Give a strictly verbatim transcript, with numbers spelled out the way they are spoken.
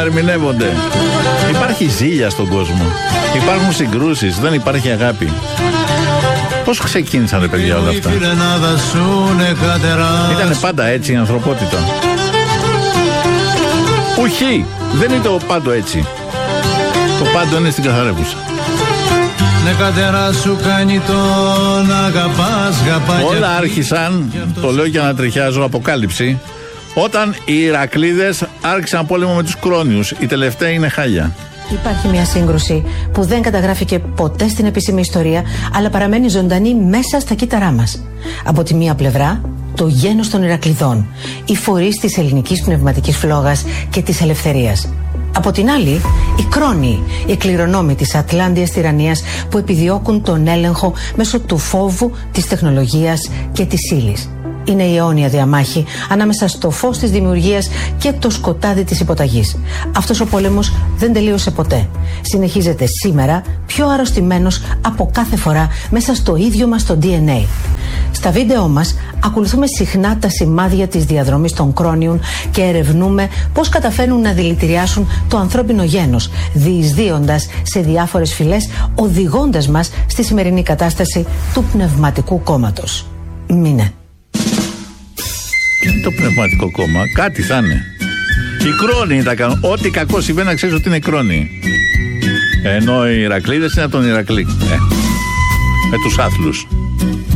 ερμηνεύονται. Υπάρχει ζήλια στον κόσμο. Υπάρχουν συγκρούσεις, δεν υπάρχει αγάπη. Πώς ξεκίνησαν ρε παιδιά όλα αυτά? Ήτανε πάντα έτσι η ανθρωπότητα? Ουχή, δεν είναι το πάντο έτσι. Το πάντο είναι στην καθαρεύουσα. Όλα άρχισαν, το λέω για να τριχιάζω, αποκάλυψη, όταν οι Ηρακλήδες άρχισαν πόλεμο με τους Κρόνιους. Η τελευταία είναι χάλια. Υπάρχει μια σύγκρουση που δεν καταγράφηκε ποτέ στην επίσημη ιστορία, αλλά παραμένει ζωντανή μέσα στα κύτταρά μας. Από τη μία πλευρά, το γένος των Ηρακλειδών, οι φορείς της ελληνικής πνευματικής φλόγας και της ελευθερίας. Από την άλλη, οι Κρόνιοι, οι κληρονόμοι της Ατλάντιας τυραννίας που επιδιώκουν τον έλεγχο μέσω του φόβου, της τεχνολογίας και της ύλης. Είναι η αιώνια διαμάχη ανάμεσα στο φως της δημιουργίας και το σκοτάδι της υποταγής. Αυτός ο πόλεμος δεν τελείωσε ποτέ. Συνεχίζεται σήμερα πιο αρρωστημένος από κάθε φορά μέσα στο ίδιο μας το ντι εν έι. Στα βίντεό μας ακολουθούμε συχνά τα σημάδια της διαδρομής των Κρόνιων και ερευνούμε πώς καταφέρνουν να δηλητηριάσουν το ανθρώπινο γένος, διεισδύοντας σε διάφορες φυλές, οδηγώντας μας στη σημερινή κατάσταση του πνευματικού κόμματος. Μείνε. Και το πνευματικό κόμμα, κάτι θα είναι. Οι Κρόνιοι τα κάνουν. Ό,τι κακό συμβαίνει να ξέρεις ότι είναι Κρόνιοι. Ενώ οι Ηρακλήδες είναι από τον Ηρακλή. Ε, με τους άθλους.